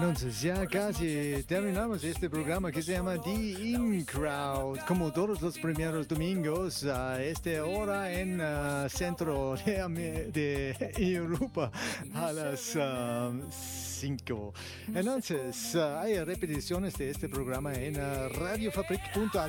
Entonces ya casi terminamos este programa que se llama The In Crowd, como todos los primeros domingos a esta hora en centro de Europa a las 5. Entonces hay repeticiones de este programa en radiofabric.at